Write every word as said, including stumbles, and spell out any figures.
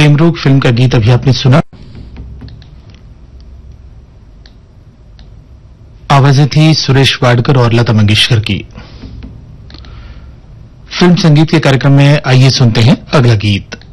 प्रेम रोग फिल्म का गीत अभी आपने सुना। आवाजें थी सुरेश वाडकर और लता मंगेशकर की। फिल्म संगीत के कार्यक्रम में आइए सुनते हैं अगला गीत।